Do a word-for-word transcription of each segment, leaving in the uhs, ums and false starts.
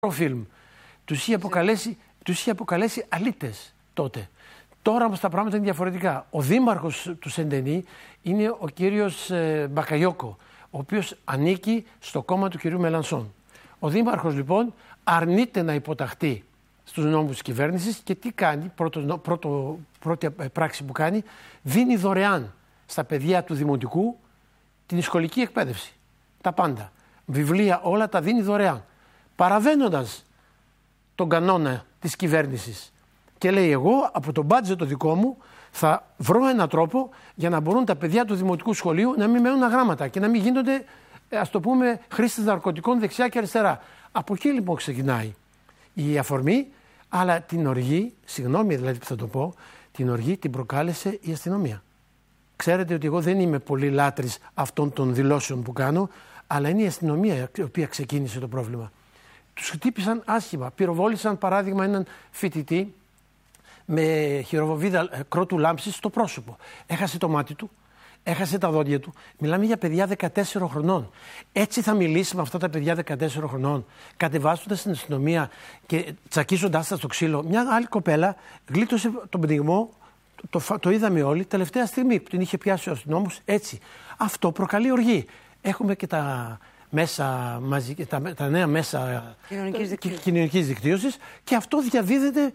φιλμ. Τους είχε αποκαλέσει, τους είχε αποκαλέσει αλήτες τότε. Τώρα όμως τα πράγματα είναι διαφορετικά. Ο δήμαρχος του Σεντενή είναι ο κύριος ε, Μπακαγιόκο, ο οποίος ανήκει στο κόμμα του κυρίου Μελανσόν. Ο δήμαρχος λοιπόν αρνείται να υποταχθεί στους νόμους της κυβέρνησης και τι κάνει, πρώτο, πρώτο, πρώτη πράξη που κάνει, δίνει δωρεάν στα παιδιά του δημοτικού την σχολική εκπαίδευση. Τα πάντα. Βιβλία όλα τα δίνει δωρεάν. Παραβαίνοντας τον κανόνα της κυβέρνησης. Και λέει εγώ από το μπάτζετ το δικό μου θα βρω έναν τρόπο για να μπορούν τα παιδιά του δημοτικού σχολείου να μην μένουν αγράμματα και να μην γίνονται, ας το πούμε, χρήστες ναρκωτικών δεξιά και αριστερά. Από εκεί λοιπόν ξεκινάει η αφορμή, αλλά την οργή, συγγνώμη δηλαδή που θα το πω, την οργή την προκάλεσε η αστυνομία. Ξέρετε ότι εγώ δεν είμαι πολύ λάτρης αυτών των δηλώσεων που κάνω, αλλά είναι η αστυνομία η οποία ξεκίνησε το πρόβλημα. Τους χτύπησαν άσχημα. Πυροβόλησαν παράδειγμα έναν φοιτητή με χειροβοβίδα κρότου λάμψης στο πρόσωπο. Έχασε το μάτι του, έχασε τα δόντια του. Μιλάμε για παιδιά δεκατέσσερων χρονών. Έτσι θα μιλήσει με αυτά τα παιδιά δεκατέσσερων χρονών, κατεβάζοντας στην αστυνομία και τσακίζοντάς τα στο ξύλο. Μια άλλη κοπέλα γλίτωσε τον πνιγμό, το, το, το είδαμε όλοι, τελευταία στιγμή που την είχε πιάσει ο αστυνόμος. Έτσι. Αυτό προκαλεί οργή. Έχουμε και τα μέσα μαζί, τα, τα νέα μέσα κοινωνικής δικτύωσης και αυτό διαδίδεται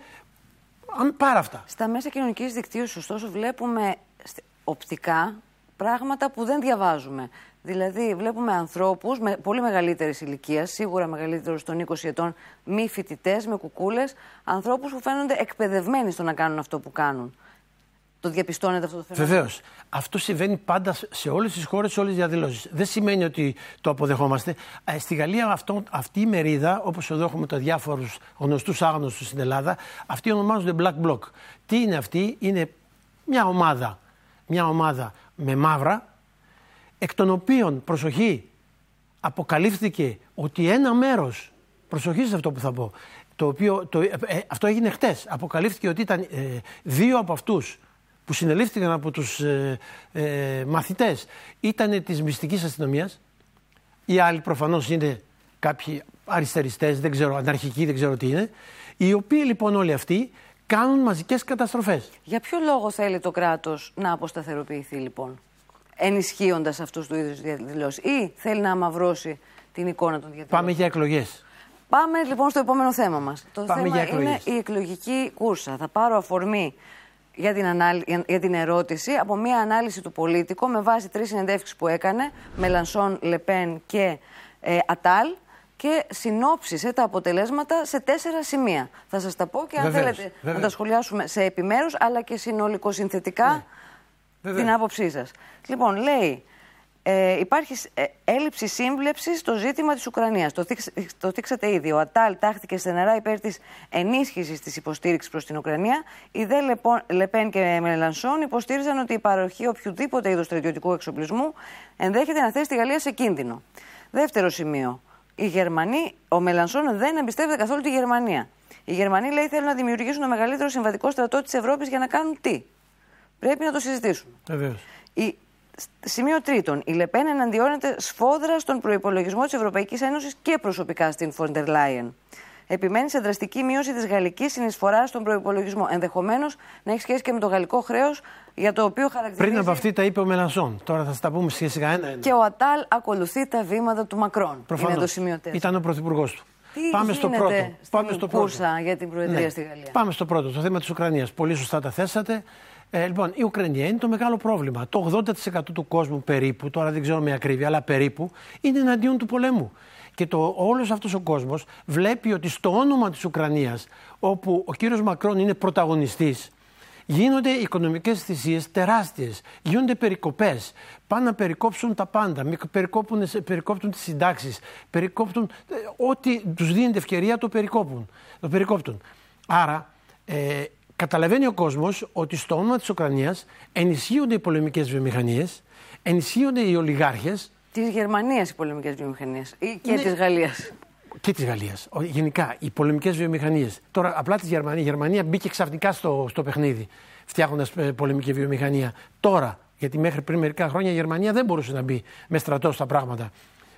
πάρα αυτά. Στα μέσα κοινωνικής δικτύωσης, ωστόσο, βλέπουμε οπτικά πράγματα που δεν διαβάζουμε. Δηλαδή, βλέπουμε ανθρώπους με πολύ μεγαλύτερης ηλικίας, σίγουρα μεγαλύτερους των είκοσι ετών, μη φοιτητές, με κουκούλες, ανθρώπους που φαίνονται εκπαιδευμένοι στο να κάνουν αυτό που κάνουν. Το διαπιστώνετε αυτό το φαινόμενο? Βεβαίως. Αυτό συμβαίνει πάντα σε όλες τις χώρες, σε όλες τις διαδηλώσεις. Δεν σημαίνει ότι το αποδεχόμαστε. Στη Γαλλία αυτό, αυτή η μερίδα, όπως εδώ έχουμε τα διάφορους γνωστούς άγνωστους στην Ελλάδα, αυτοί ονομάζονται Black Bloc. Τι είναι αυτοί? Είναι μια ομάδα, μια ομάδα με μαύρα, εκ των οποίων, προσοχή, αποκαλύφθηκε ότι ένα μέρος, προσοχή σε αυτό που θα πω, το οποίο, το, ε, αυτό έγινε χτες, αποκαλύφθηκε ότι ήταν ε, δύο από αυτούς που συνελήφθηκαν από τους ε, ε, μαθητές ήταν της μυστικής αστυνομίας. Οι άλλοι προφανώς είναι κάποιοι αριστεριστές, δεν ξέρω, αναρχικοί, δεν ξέρω τι είναι. Οι οποίοι λοιπόν όλοι αυτοί κάνουν μαζικές καταστροφές. Για ποιο λόγο θέλει το κράτος να αποσταθεροποιηθεί λοιπόν, ενισχύοντας αυτούς του είδους διαδηλώσεις, ή θέλει να αμαυρώσει την εικόνα των διαδηλώσεων? Πάμε για εκλογές. Πάμε λοιπόν στο επόμενο θέμα μας. Το Πάμε θέμα είναι η εκλογική κούρσα. Θα πάρω αφορμή για την, ανάλυ... για την ερώτηση από μια ανάλυση του Πολίτικο με βάση τρεις συνεντεύξεις που έκανε, Μελανσόν, Λεπέν και ε, Ατάλ, και συνόψισε τα αποτελέσματα σε τέσσερα σημεία. Θα σας τα πω και αν βεβαίως, θέλετε βεβαίως. να τα σχολιάσουμε σε επιμέρους, αλλά και συνολικοσυνθετικά ναι. την άποψή σας. Λοιπόν, λέει, ε, υπάρχει ε, έλλειψη σύμβλεψης στο ζήτημα της Ουκρανίας. Το, θίξ, το θίξατε ήδη. Ο Ατάλ τάχθηκε στεναρά υπέρ της ενίσχυσης της υποστήριξης προς την Ουκρανία. Οι δε Λεπέν και Μελανσόν υποστήριζαν ότι η παροχή οποιοδήποτε είδους στρατιωτικού εξοπλισμού ενδέχεται να θέσει τη Γαλλία σε κίνδυνο. Δεύτερο σημείο. Οι Γερμανοί, ο Μελανσόν δεν εμπιστεύεται καθόλου τη Γερμανία. Οι Γερμανοί, λέει, θέλουν να δημιουργήσουν το μεγαλύτερο συμβατικό στρατό της Ευρώπης για να κάνουν τι? Πρέπει να το συζητήσουμε. Βεβαίως. Η... Σημείο τρίτον. Η Λεπέν εναντιώνεται σφόδρα στον προϋπολογισμό της Ευρωπαϊκής Ένωσης και προσωπικά στην Φοντερ Λάιεν. Επιμένει σε δραστική μείωση της γαλλικής συνεισφοράς στον προϋπολογισμό. Ενδεχομένως να έχει σχέση και με το γαλλικό χρέος, για το οποίο χαρακτηρίζει. Πριν από αυτή τα είπε ο Μελανσόν. Τώρα θα τα πούμε σιγά ένα-ένα. Και ο Ατάλ ακολουθεί τα βήματα του Μακρόν. Προφανώς. Είναι το σημείο τέσσερα. Ήταν ο πρωθυπουργός του. Τι Πάμε στο πρώτο. Πάμε στο κούρσα πρώτο. Για την προεδρία ναι. στη Γαλλία. Πάμε στο πρώτο, το θέμα της Ουκρανίας. Πολύ σωστά τα θέσατε. Ε, λοιπόν, η Ουκρανία είναι το μεγάλο πρόβλημα. Το ογδόντα τοις εκατό του κόσμου περίπου, τώρα δεν ξέρω με ακρίβεια, αλλά περίπου, είναι εναντίον του πολέμου. Και το, όλος αυτός ο κόσμος βλέπει ότι στο όνομα της Ουκρανίας, όπου ο κύριος Μακρόν είναι πρωταγωνιστής, γίνονται οικονομικές θυσίες τεράστιες, γίνονται περικοπές, πάνε να περικόψουν τα πάντα, περικόπτουν, περικόπτουν τις συντάξεις, περικόπτουν ό,τι τους δίνεται ευκαιρία το περικόπτουν. Το περικόπτουν. Άρα, ε, καταλαβαίνει ο κόσμος ότι στο όνομα της Ουκρανίας ενισχύονται οι πολεμικές βιομηχανίες, ενισχύονται οι ολιγάρχες. Της Γερμανίας οι πολεμικές βιομηχανίες ή και ναι. της Γαλλίας? Και της Γαλλίας. Γενικά, οι πολεμικές βιομηχανίες. Τώρα, απλά της Γερμανίας. Η Γερμανία μπήκε ξαφνικά στο, στο παιχνίδι, φτιάχνοντας πολεμική βιομηχανία. Τώρα, γιατί μέχρι πριν μερικά χρόνια η Γερμανία δεν μπορούσε να μπει με στρατό στα πράγματα.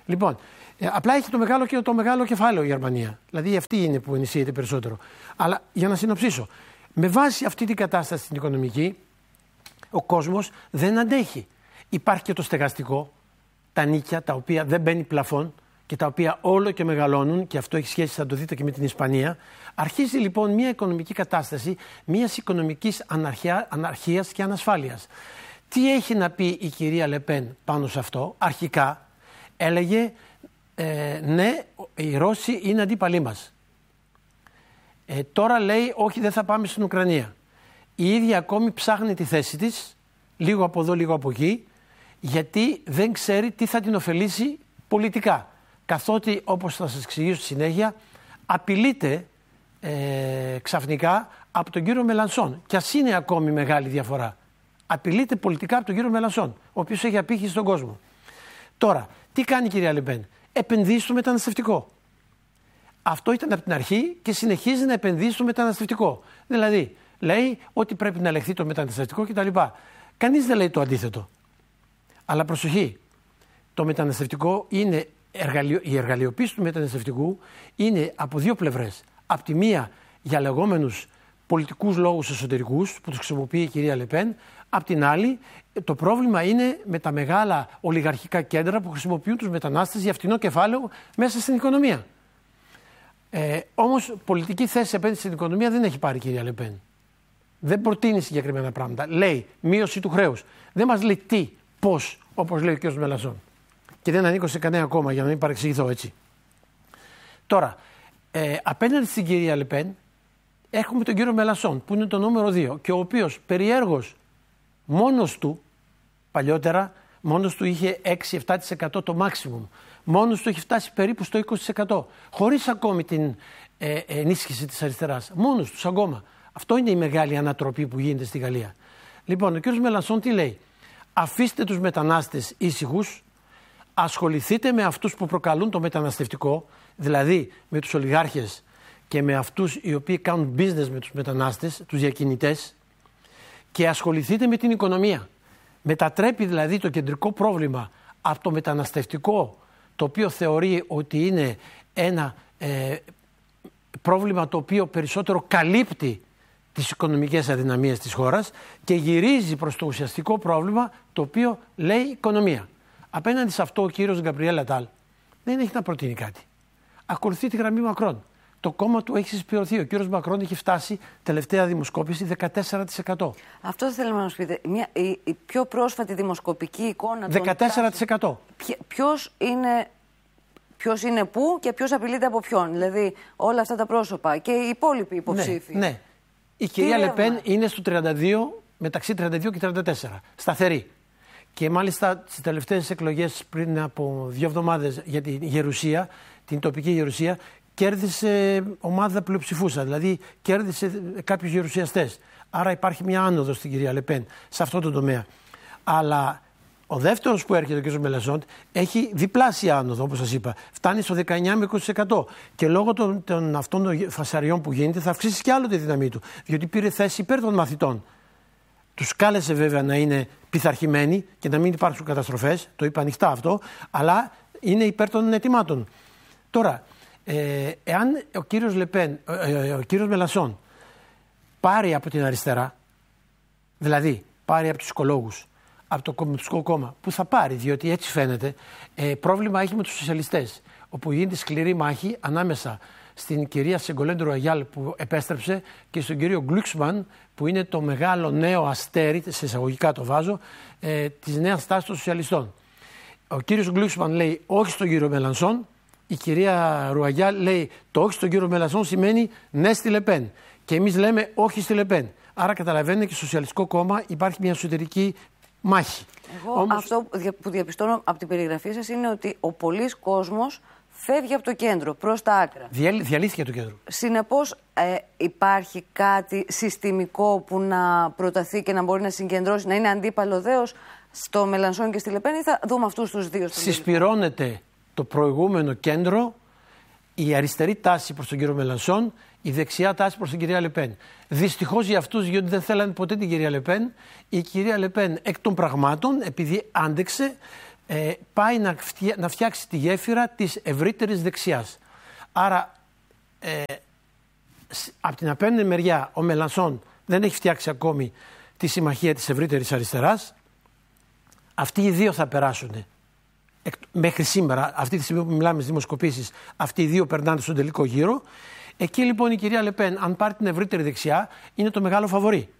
Λοιπόν, ε, απλά έχει το μεγάλο, και το μεγάλο κεφάλαιο η Γερμανία. Δηλαδή αυτή είναι που ενισχύεται περισσότερο. Αλλά για να συνοψίσω, με βάση αυτή την κατάσταση στην οικονομική, ο κόσμος δεν αντέχει. Υπάρχει και το στεγαστικό, τα νίκια τα οποία δεν μπαίνει πλαφόν και τα οποία όλο και μεγαλώνουν, και αυτό έχει σχέση, θα το δείτε, και με την Ισπανία. Αρχίζει λοιπόν μια οικονομική κατάσταση μιας οικονομικής αναρχία, αναρχίας και ανασφάλειας. Τι έχει να πει η κυρία Λεπέν πάνω σε αυτό? Αρχικά έλεγε ε, ναι, οι Ρώσοι είναι αντίπαλοι μας. Ε, τώρα λέει όχι, δεν θα πάμε στην Ουκρανία. Η ίδια ακόμη ψάχνει τη θέση της, λίγο από εδώ, λίγο από εκεί, γιατί δεν ξέρει τι θα την ωφελήσει πολιτικά. Καθότι, όπως θα σας εξηγήσω στη συνέχεια, απειλείται ε, ξαφνικά από τον κύριο Μελανσόν. Και ας είναι ακόμη μεγάλη διαφορά. Απειλείται πολιτικά από τον κύριο Μελανσόν, ο οποίος έχει απήχηση στον κόσμο. Τώρα, τι κάνει η κυρία Λεπέν? Επενδύει στο μεταναστευτικό. Αυτό ήταν από την αρχή και συνεχίζει να επενδύει στο μεταναστευτικό. Δηλαδή, λέει ότι πρέπει να ελεγχθεί το μεταναστευτικό κτλ. Κανείς δεν λέει το αντίθετο. Αλλά προσοχή, το μεταναστευτικό είναι, εργαλειο, η εργαλειοποίηση του μεταναστευτικού είναι από δύο πλευρές. Απ' τη μία για λεγόμενους πολιτικούς λόγους εσωτερικούς που τους χρησιμοποιεί η κυρία Λεπέν. Απ' την άλλη, το πρόβλημα είναι με τα μεγάλα ολιγαρχικά κέντρα που χρησιμοποιούν τους μετανάστες για φτηνό κεφάλαιο μέσα στην οικονομία. Ε, όμως πολιτική θέση απέναντι στην οικονομία δεν έχει πάρει η κυρία Λεπέν. Δεν προτείνει συγκεκριμένα πράγματα. Λέει μείωση του χρέους. Δεν μας λέει τι, πώς, όπως λέει ο κ. Μελανσόν. Και δεν ανήκω σε κανένα κόμμα για να μην παρεξηγηθώ έτσι. Τώρα, ε, απέναντι στην κυρία Λεπέν έχουμε τον κύριο Μελανσόν που είναι το νούμερο δύο και ο οποίος περιέργως μόνος του, παλιότερα, μόνος του είχε έξι με επτά τοις εκατό το maximum. Μόνος του έχει φτάσει περίπου στο είκοσι τοις εκατό. Χωρίς ακόμη την ε, ενίσχυση της αριστεράς. Μόνος τους ακόμα. Αυτό είναι η μεγάλη ανατροπή που γίνεται στη Γαλλία. Λοιπόν, ο κ. Μελανσόν τι λέει? Αφήστε τους μετανάστες ήσυχους, ασχοληθείτε με αυτούς που προκαλούν το μεταναστευτικό, δηλαδή με τους ολιγάρχες και με αυτούς οι οποίοι κάνουν business με τους μετανάστες, τους διακινητές, και ασχοληθείτε με την οικονομία. Μετατρέπει δηλαδή το κεντρικό πρόβλημα από το μεταναστευτικό, το οποίο θεωρεί ότι είναι ένα ε, πρόβλημα το οποίο περισσότερο καλύπτει τις οικονομικές αδυναμίες της χώρας, και γυρίζει προς το ουσιαστικό πρόβλημα το οποίο λέει οικονομία. Απέναντι σε αυτό ο κύριος Γκαμπριέλ Ατάλ δεν έχει να προτείνει κάτι. Ακολουθεί τη γραμμή Μακρόν. Το κόμμα του έχει συσπηρωθεί. Ο κύριος Μακρόν έχει φτάσει τελευταία δημοσκόπηση δεκατέσσερα τοις εκατό. Αυτό θα θέλαμε να μας πείτε. Μια, η, η πιο πρόσφατη δημοσκοπική εικόνα. δεκατέσσερα τοις εκατό. Ποιος είναι, ποιος είναι πού και ποιος απειλείται από ποιον? Δηλαδή όλα αυτά τα πρόσωπα και οι υπόλοιποι υποψήφοι. Ναι, ναι. Η κυρία Λεπέν είναι στο τριάντα δύο, μεταξύ τριάντα δύο και τριάντα τέσσερα. Σταθερή. Και μάλιστα στις τελευταίες εκλογές πριν από δύο εβδομάδες για την Γερουσία, την τοπική Γερουσία, κέρδισε ομάδα πλειοψηφούσα. Δηλαδή κέρδισε κάποιους γερουσιαστές. Άρα υπάρχει μια άνοδος στην κυρία Λεπέν σε αυτό το τομέα. Αλλά ο δεύτερος που έρχεται, ο κ. Μελανσόν, έχει διπλάσια άνοδο, όπως σας είπα. Φτάνει στο δεκαεννιά με είκοσι τοις εκατό. Και λόγω των, των αυτών των φασαριών που γίνεται θα αυξήσει κι άλλο τη δύναμή του. Διότι πήρε θέση υπέρ των μαθητών. Τους κάλεσε βέβαια να είναι πειθαρχημένοι και να μην υπάρξουν καταστροφές. Το είπα ανοιχτά αυτό. Αλλά είναι υπέρ των ετοιμάτων. Τώρα, ε, εάν ο κύριος Λεπέν, ε, ο κύριος Μελανσόν πάρει από την αριστερά, δηλαδή πάρει από τους οικολόγους, από το Κομμουνιστικό Κόμμα, που θα πάρει, διότι έτσι φαίνεται, ε, πρόβλημα έχει με τους σοσιαλιστές, όπου γίνεται σκληρή μάχη ανάμεσα στην κυρία Σεγκολέν Ρουαγιάλ που επέστρεψε και στον κύριο Γκλουξμαν, που είναι το μεγάλο νέο αστέρι, σε εισαγωγικά το βάζω, ε, της νέας τάσης των σοσιαλιστών. Ο κύριος Γκλουξμαν λέει όχι στον κύριο Μελανσόν, η κυρία Ρουαγιάλ λέει το όχι στον κύριο Μελανσόν σημαίνει ναι στη Λεπέν. Και εμείς λέμε όχι στη Λεπέν. Άρα καταλαβαίνετε και στο Σοσιαλιστικό Κόμμα υπάρχει μια εσωτερική μάχη. Εγώ Όμως... αυτό που διαπιστώνω από την περιγραφή σας είναι ότι ο πολλής κόσμος φεύγει από το κέντρο προς τα άκρα. Διαλύ, διαλύθηκε το κέντρο. Συνεπώς ε, υπάρχει κάτι συστημικό που να προταθεί και να μπορεί να συγκεντρώσει, να είναι αντίπαλο δέος στο Μελανσόν και στη Λεπέν, ή θα δούμε αυτούς τους δύο? Συσπυρώνεται το προηγούμενο κέντρο, η αριστερή τάση προς τον κύριο Μελανσόν, η δεξιά τάση προς την κυρία Λεπέν. Δυστυχώς για αυτούς, γιατί δεν θέλανε ποτέ την κυρία Λεπέν, η κυρία Λεπέν εκ των πραγμάτων, επειδή άντεξε, ε, πάει να, φτια, να φτιάξει τη γέφυρα της ευρύτερης δεξιάς. Άρα, ε, από την απέναντι μεριά, ο Μελανσόν δεν έχει φτιάξει ακόμη τη συμμαχία της ευρύτερης αριστεράς. Αυτοί οι δύο θα περάσουν. Μέχρι σήμερα, αυτή τη στιγμή που μιλάμε στις δημοσκοπήσεις, αυτοί οι δύο περνάνε στον τελικό γύρο. Εκεί λοιπόν η κυρία Λεπέν, αν πάρει την ευρύτερη δεξιά, είναι το μεγάλο φαβορί.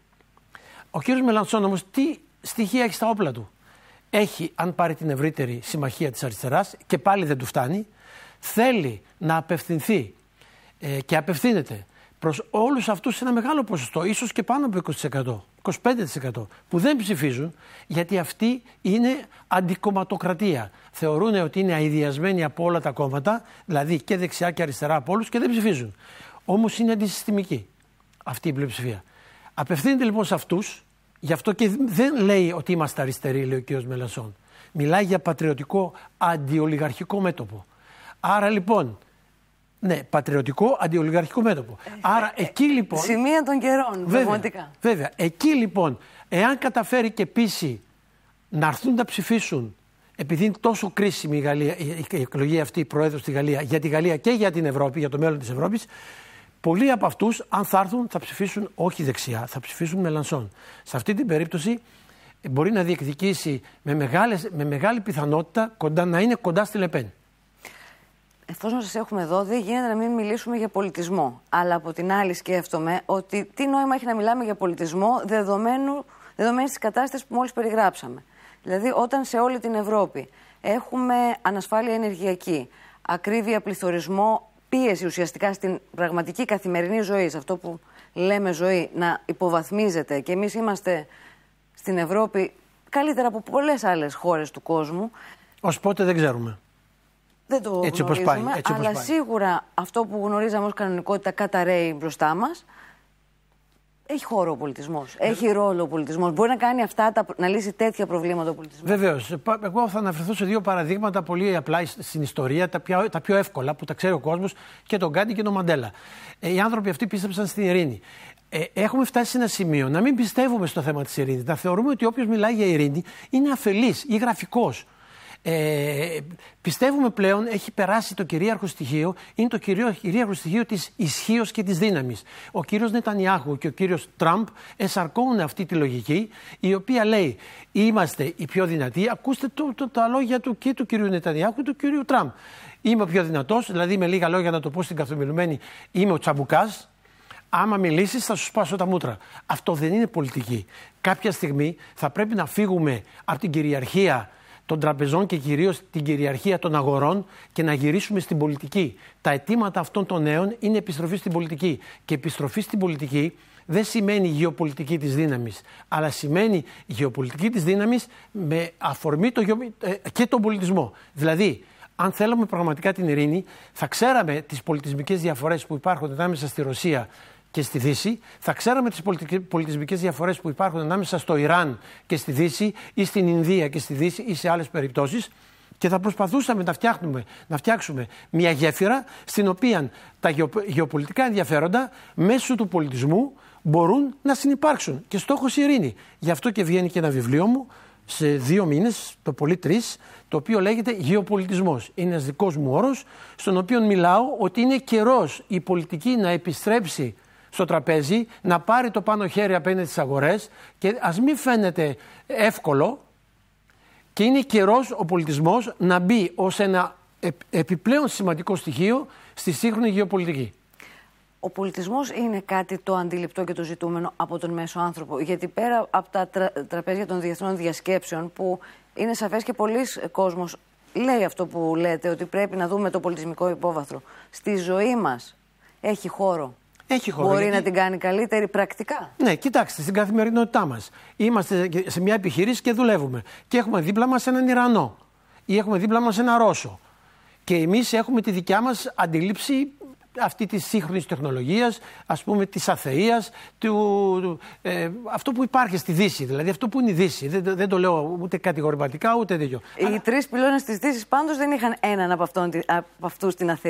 Ο κύριος Μελανσόν όμως τι στοιχεία έχει στα όπλα του? Έχει, αν πάρει την ευρύτερη συμμαχία της αριστεράς, και πάλι δεν του φτάνει, θέλει να απευθυνθεί ε, και απευθύνεται προς όλους αυτούς σε ένα μεγάλο ποσοστό, ίσως και πάνω από είκοσι τοις εκατό, είκοσι πέντε τοις εκατό, που δεν ψηφίζουν, γιατί αυτή είναι αντικομματοκρατία. Θεωρούν ότι είναι αηδιασμένοι από όλα τα κόμματα, δηλαδή και δεξιά και αριστερά από όλους, και δεν ψηφίζουν. Όμως είναι αντισυστημική αυτή η πλειοψηφία. Απευθύνεται λοιπόν σε αυτούς, γι' αυτό και δεν λέει ότι είμαστε αριστεροί, λέει ο κ. Μελανσόν. Μιλάει για πατριωτικό αντιολιγαρχικό μέτωπο. Άρα λοιπόν, ναι, πατριωτικό αντιολιγαρχικό μέτωπο. Ε, Άρα ε, εκεί λοιπόν. Σημεία των καιρών, πραγματικά. Βέβαια. Εκεί λοιπόν, εάν καταφέρει και πείσει να έρθουν να ψηφίσουν, επειδή είναι τόσο κρίσιμη η, Γαλλία, η εκλογή αυτή, η πρόεδρος στη Γαλλία, για τη Γαλλία και για την Ευρώπη, για το μέλλον της Ευρώπης, πολλοί από αυτούς, αν θα έρθουν, θα ψηφίσουν όχι δεξιά, θα ψηφίσουν Μελανσόν. Σε αυτή την περίπτωση μπορεί να διεκδικήσει με, μεγάλες, με μεγάλη πιθανότητα κοντά, να είναι κοντά στη Λεπέν. Εφόσον σας έχουμε εδώ, δεν γίνεται να μην μιλήσουμε για πολιτισμό. Αλλά από την άλλη σκέφτομαι ότι τι νόημα έχει να μιλάμε για πολιτισμό δεδομένου, δεδομένης της κατάστασης που μόλις περιγράψαμε. Δηλαδή, όταν σε όλη την Ευρώπη έχουμε ανασφάλεια ενεργειακή, ακρίβεια, πληθωρισμό, πίεση ουσιαστικά στην πραγματική καθημερινή ζωή, σε αυτό που λέμε ζωή, να υποβαθμίζεται, και εμείς είμαστε στην Ευρώπη καλύτερα από πολλές άλλες χώρες του κόσμου. Ως πότε δεν ξέρουμε. Δεν το έτσι γνωρίζουμε, πάει, έτσι αλλά πάει. Σίγουρα αυτό που γνωρίζαμε ως κανονικότητα καταραίει μπροστά μας. Έχει χώρο ο πολιτισμός. Έχει ρόλο ο πολιτισμός. Μπορεί να κάνει αυτά, να λύσει τέτοια προβλήματα ο πολιτισμός. Βεβαίως. Εγώ θα αναφερθώ σε δύο παραδείγματα πολύ απλά στην ιστορία, τα πιο, τα πιο εύκολα που τα ξέρει ο κόσμος, και τον Γκάντι και τον Μαντέλα. Ε, οι άνθρωποι αυτοί πίστεψαν στην ειρήνη. Ε, έχουμε φτάσει σε ένα σημείο να μην πιστεύουμε στο θέμα της ειρήνης. Να θεωρούμε ότι όποιος μιλάει για ειρήνη είναι αφελής ή γραφικός. Ε, πιστεύουμε πλέον, έχει περάσει το κυρίαρχο στοιχείο, είναι το κυρίαρχο στοιχείο της ισχύως και της δύναμης. Ο κύριος Νετανιάχου και ο κύριος Τραμπ εσαρκώνουν αυτή τη λογική, η οποία λέει είμαστε οι πιο δυνατοί. Ακούστε το, το, τα λόγια του και του κυρίου Νετανιάχου και του κυρίου Τραμπ. Είμαι ο πιο δυνατός, δηλαδή με λίγα λόγια να το πω στην καθομιλουμένη, είμαι ο Τσαμπουκάς. Άμα μιλήσεις θα σου σπάσω τα μούτρα. Αυτό δεν είναι πολιτική. Κάποια στιγμή θα πρέπει να φύγουμε από την κυριαρχία των τραπεζών και κυρίως την κυριαρχία των αγορών και να γυρίσουμε στην πολιτική. Τα αιτήματα αυτών των νέων είναι επιστροφή στην πολιτική. Και επιστροφή στην πολιτική δεν σημαίνει γεωπολιτική της δύναμης, αλλά σημαίνει γεωπολιτική της δύναμης με αφορμή το γεω... και τον πολιτισμό. Δηλαδή, αν θέλουμε πραγματικά την ειρήνη, θα ξέραμε τις πολιτισμικές διαφορές που υπάρχουν ανάμεσα στη Ρωσία και στη Δύση, θα ξέραμε τις πολιτισμικές διαφορές που υπάρχουν ανάμεσα στο Ιράν και στη Δύση, ή στην Ινδία και στη Δύση, ή σε άλλες περιπτώσεις, και θα προσπαθούσαμε να, φτιάχνουμε, να φτιάξουμε μια γέφυρα στην οποία τα γεωπολιτικά ενδιαφέροντα μέσω του πολιτισμού μπορούν να συνυπάρξουν. Και στόχος η ειρήνη. Γι' αυτό και βγαίνει και ένα βιβλίο μου σε δύο μήνες, το πολύ τρεις, το οποίο λέγεται «Γεωπολιτισμός». Είναι ένας δικός μου όρος, στον οποίο μιλάω ότι είναι καιρός η πολιτική να επιστρέψει στο τραπέζι, να πάρει το πάνω χέρι απέναντι στις αγορές, και ας μην φαίνεται εύκολο, και είναι καιρός ο πολιτισμός να μπει ως ένα επιπλέον σημαντικό στοιχείο στη σύγχρονη γεωπολιτική. Ο πολιτισμός είναι κάτι το αντιληπτό και το ζητούμενο από τον μέσο άνθρωπο. Γιατί πέρα από τα τρα... τραπέζια των διεθνών διασκέψεων, που είναι σαφές και πολλοί κόσμος λέει αυτό που λέτε, ότι πρέπει να δούμε το πολιτισμικό υπόβαθρο, στη ζωή μας έχει χώρο. Έχει χώρο. Μπορεί γιατί... να την κάνει καλύτερη πρακτικά. Ναι, κοιτάξτε, στην καθημερινότητά μας. Είμαστε σε μια επιχείρηση και δουλεύουμε. Και έχουμε δίπλα μας έναν Ιρανό. Ή έχουμε δίπλα μας έναν Ρώσο. Και εμείς έχουμε τη δικιά μας αντίληψη αυτή της σύγχρονης τεχνολογίας, ας πούμε της αθείας, του, ε, αυτό που υπάρχει στη Δύση, δηλαδή αυτό που είναι η Δύση. Δεν, δεν το λέω ούτε κατηγορηματικά ούτε τέτοιο. Οι Αλλά... τρεις πυλώνες της Δύσης πάντως δεν είχαν έναν από, αυτόν, από αυτούς την αθεία.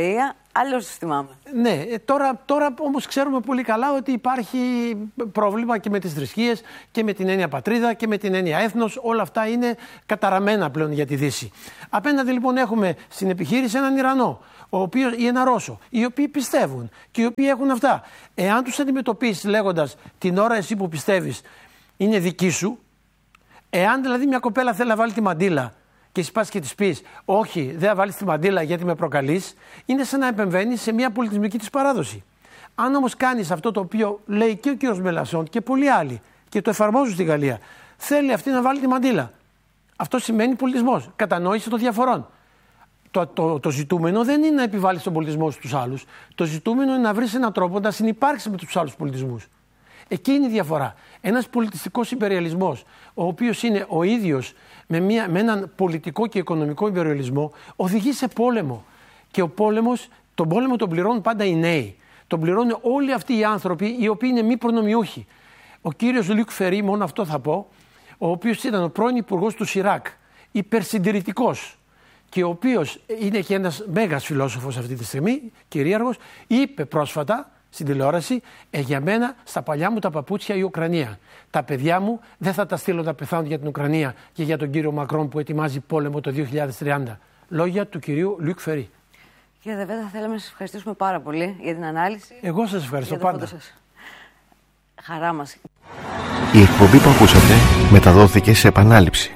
Αλλιώς τις θυμάμαι. Ναι, τώρα, τώρα όμως ξέρουμε πολύ καλά ότι υπάρχει πρόβλημα και με τις θρησκείες και με την έννοια πατρίδα και με την έννοια έθνος. Όλα αυτά είναι καταραμένα πλέον για τη Δύση. Απέναντι λοιπόν έχουμε στην επιχείρηση έναν Ιρανό, ο οποίος, ή ένα Ρώσο, οι οποίοι πιστεύουν και οι οποίοι έχουν αυτά. Εάν τους αντιμετωπίσεις λέγοντας την ώρα εσύ που πιστεύεις είναι δική σου, εάν δηλαδή μια κοπέλα θέλει να βάλει τη μαντήλα και εσύ πας και της πεις όχι, δεν θα βάλεις τη μαντήλα γιατί με προκαλείς, είναι σαν να επεμβαίνεις σε μια πολιτισμική της παράδοση. Αν όμως κάνεις αυτό το οποίο λέει και ο κ. Μελασσόν και πολλοί άλλοι και το εφαρμόζουν στη Γαλλία, θέλει αυτή να βάλει τη μαντήλα. Αυτό σημαίνει πολιτισμός, κατανόηση των διαφορών. Το, το, το ζητούμενο δεν είναι να επιβάλλεις τον πολιτισμό στους άλλους. Το ζητούμενο είναι να βρεις έναν τρόπο να συνυπάρξεις με τους άλλους πολιτισμούς. Εκεί είναι η διαφορά. Ένας πολιτιστικός ιμπεριαλισμός, ο οποίος είναι ο ίδιος με, μια, με έναν πολιτικό και οικονομικό ιμπεριαλισμό, οδηγεί σε πόλεμο. Και ο πόλεμος, τον πόλεμο τον πληρώνουν πάντα οι νέοι. Τον πληρώνουν όλοι αυτοί οι άνθρωποι οι οποίοι είναι μη προνομιούχοι. Ο κύριος Λουκ Φερί, μόνο αυτό θα πω, ο οποίος ήταν ο πρώην υπουργός του Σιράκ, υπερσυντηρητικός, και ο οποίος είναι και ένας μέγας φιλόσοφος αυτή τη στιγμή, κυρίαρχος, είπε πρόσφατα στην τηλεόραση, ε, για μένα στα παλιά μου τα παπούτσια η Ουκρανία. Τα παιδιά μου δεν θα τα στείλω να πεθάνουν για την Ουκρανία και για τον κύριο Μακρόν που ετοιμάζει πόλεμο το δύο χιλιάδες τριάντα. Λόγια του κυρίου Λουκ Φερί. Κύριε Δεβέτα, θα θέλαμε να σας ευχαριστήσουμε πάρα πολύ για την ανάλυση. Εγώ σας ευχαριστώ πάντα. Σας. Χαρά μας. Η εκπομπή που ακούσατε μεταδόθηκε σε επανάληψη.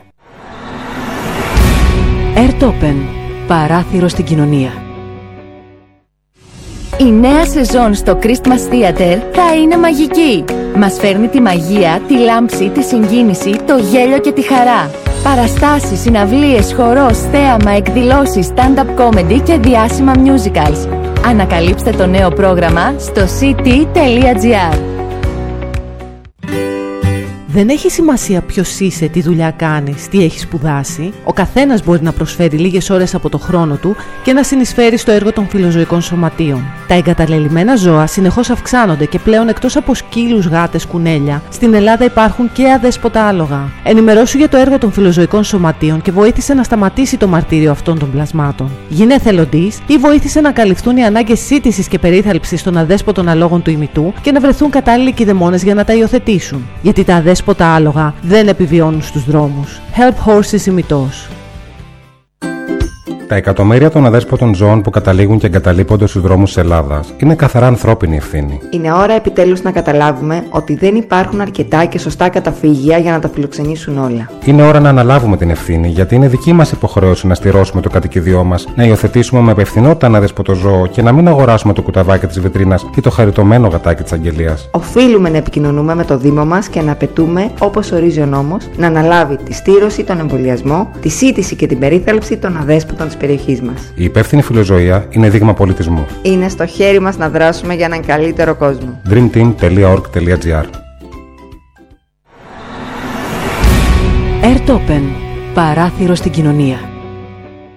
Airtopen. Παράθυρο στην κοινωνία. Η νέα σεζόν στο Christmas Theater θα είναι μαγική. Μας φέρνει τη μαγεία, τη λάμψη, τη συγκίνηση, το γέλιο και τη χαρά. Παραστάσεις, συναυλίες, χορός, θέαμα, εκδηλώσεις, stand-up comedy και διάσημα musicals. Ανακαλύψτε το νέο πρόγραμμα στο σι τι τελεία τζι άρ. Δεν έχει σημασία ποιος είσαι, τι δουλειά κάνεις, τι έχεις σπουδάσει. Ο καθένας μπορεί να προσφέρει λίγες ώρες από το χρόνο του και να συνεισφέρει στο έργο των φιλοζωικών σωματείων. Τα εγκαταλελειμμένα ζώα συνεχώς αυξάνονται και πλέον εκτός από σκύλους, γάτες, κουνέλια, στην Ελλάδα υπάρχουν και αδέσποτα άλογα. Ενημερώσου για το έργο των φιλοζωικών σωματείων και βοήθησε να σταματήσει το μαρτύριο αυτών των πλασμάτων. Γίνε εθελοντής ή βοήθησε να καλυφθούν οι ανάγκες σύντησης και περίθαλψης των αδέσποτων αλόγων του ημιτού και να βρεθούν κατάλληλοι κηδεμόνες για να τα υιοθετήσουν. Γιατί τα αδέσποτα άλογα δεν επιβιώνουν στους δρόμους. Help Horses ημιτός. Τα εκατομμύρια των αδέσποτων ζώων που καταλήγουν και εγκαταλείπονται στους δρόμους της Ελλάδας είναι καθαρά ανθρώπινη ευθύνη. Είναι ώρα επιτέλους να καταλάβουμε ότι δεν υπάρχουν αρκετά και σωστά καταφύγια για να τα φιλοξενήσουν όλα. Είναι ώρα να αναλάβουμε την ευθύνη, γιατί είναι δική μας υποχρέωση να στηρώσουμε το κατοικίδιό μας, να υιοθετήσουμε με υπευθυνότητα ένα αδέσποτο ζώο και να μην αγοράσουμε το κουταβάκι της βιτρίνας ή το χαριτωμένο γατάκι της αγγελίας. Οφείλουμε να επικοινωνούμε με το Δήμο μας και να απαιτούμε, όπως ορίζει ο νόμος, να αναλάβει τη στήρωση, τον εμβολιασμό, τη σύντηση και την περίθαλψη των αδέσποτων της περιοχής μας. Η υπεύθυνη φιλοζωία είναι δείγμα πολιτισμού. Είναι στο χέρι μας να δράσουμε για έναν καλύτερο κόσμο. dream team τελεία org τελεία τζι άρ. Airtopen. Παράθυρο στην κοινωνία.